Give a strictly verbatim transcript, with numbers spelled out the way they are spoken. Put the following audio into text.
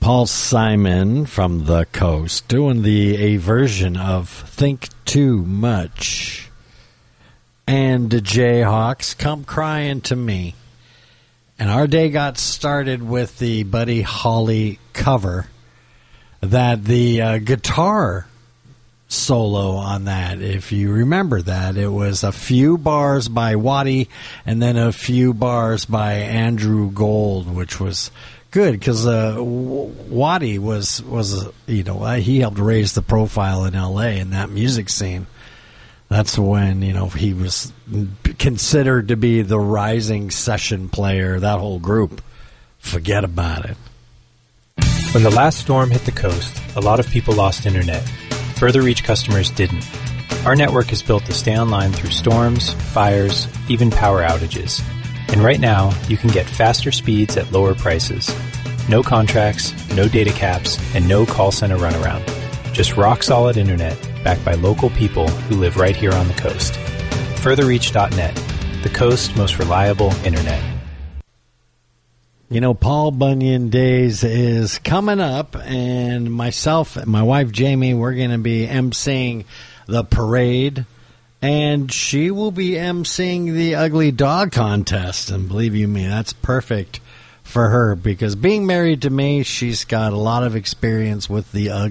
Paul Simon from the Coast doing the a version of Think Too Much. And the Jayhawks, Come Crying to Me. And our day got started with the Buddy Holly cover that the uh, guitar solo on that, if you remember that, it was a few bars by Waddy and then a few bars by Andrew Gold, which was good because uh, Waddy was, was you know, he helped raise the profile in L A in that music scene. That's when, you know, he was considered to be the rising session player, that whole group. Forget about it. When the last storm hit the coast, a lot of people lost internet. Further Reach customers didn't. Our network is built to stay online through storms, fires, even power outages. And right now, you can get faster speeds at lower prices. No contracts, no data caps, and no call center runaround. Just rock-solid internet backed by local people who live right here on the coast. Further Reach dot net, the coast's most reliable internet. You know, Paul Bunyan Days is coming up, and myself and my wife Jamie, we're going to be emceeing the parade, and she will be emceeing the Ugly Dog Contest. And believe you me, that's perfect for her, because being married to me, she's got a lot of experience with the ugly